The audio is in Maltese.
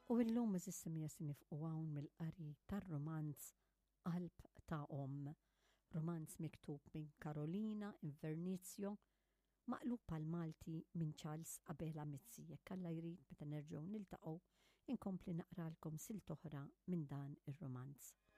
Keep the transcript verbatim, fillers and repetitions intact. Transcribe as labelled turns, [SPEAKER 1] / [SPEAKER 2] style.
[SPEAKER 1] U illum iżissimija sinifqu hawn mill-qari tar-romanz Qalb ta' Omm, romanz miktub minn Karolina Invernizio, maqlub pal-Malti minn Charles Abela Mizzi. Jekk Alla jrid meta nerġgħu niltaqgħu inkompli naqralkom silt oħra minn dan ir-romanz.